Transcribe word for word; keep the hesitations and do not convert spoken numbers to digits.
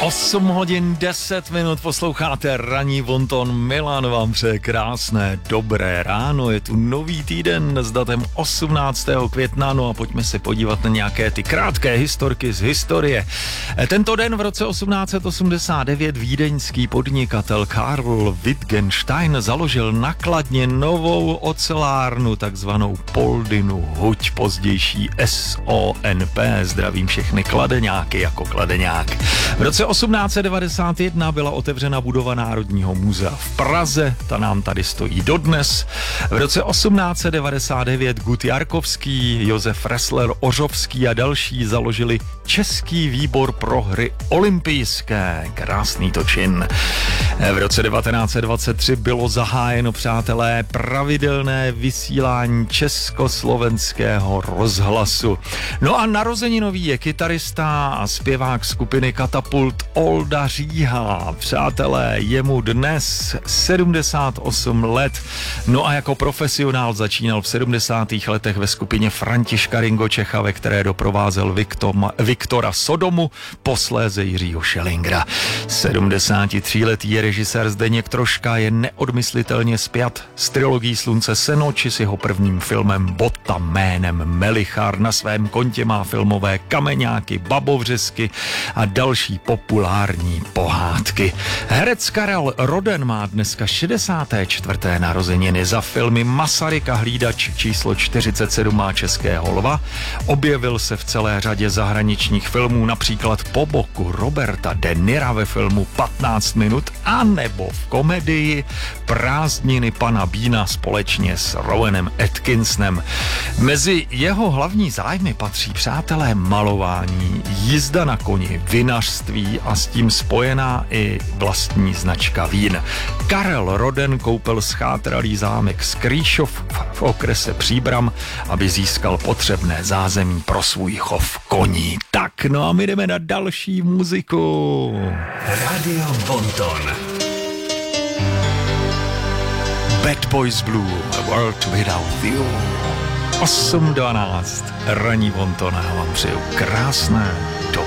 osm hodin deset minut posloucháte Ranní Bonton. Milan vám přeje krásné, dobré ráno. Je tu nový týden s datem osmnáctého května, no a pojďme se podívat na nějaké ty krátké historky z historie. Tento den v roce osmnáct set osmdesát devět vídeňský podnikatel Karl Wittgenstein založil na Kladně novou ocelárnu, takzvanou Poldinu Huť, pozdější S O N P. Zdravím všechny kladeňáky jako kladeňák. V roce osmnáct set devadesát jedna byla otevřena budova Národního muzea v Praze, ta nám tady stojí dodnes. V roce osmnáct set devadesát devět Gut Jarkovský, Josef Ressler, Ořovský a další založili Český výbor pro hry olympijské. Krásný to čin. V roce devatenáct set dvacet tři bylo zahájeno, přátelé, pravidelné vysílání československého rozhlasu. No a narozeninový je kytarista a zpěvák skupiny Katapult Olda Říha. Přátelé, je mu dnes sedmdesát osm let. No a jako profesionál začínal v sedmdesátých letech ve skupině Františka Ringo Čecha, ve které doprovázel Viktor, Viktora Sodomu, posléze Jiřího Schellingra. sedmdesátitříletý režisér Zdeněk Troška je neodmyslitelně spjat s trilogií Slunce seno či s jeho prvním filmem Botta jménem Melichar. Na svém kontě má filmové Kameňáky, Babovřesky a další populární pohádky. Herec Karel Roden má dneska šedesáté čtvrté narozeniny. Za filmy Masaryka Hlídač číslo čtyřicet sedm má Českého lva. Objevil se v celé řadě zahraničních filmů, například po boku Roberta De Nira ve filmu patnáct minut a nebo v komedii Prázdniny pana Bína společně s Rowanem Atkinsonem. Mezi jeho hlavní zájmy patří, přátelé, malování, jízda na koni, vinařství a s tím spojená i vlastní značka vín. Karel Roden koupil schátralý zámek Skrýšov v okrese Příbram, aby získal potřebné zázemí pro svůj chov koní. Tak, no a my jdeme na další muziku. Radio Bonton. Bad Boys Blue, A World Without You. osm dvanáct, Ranní Bonton, já vám přeju krásné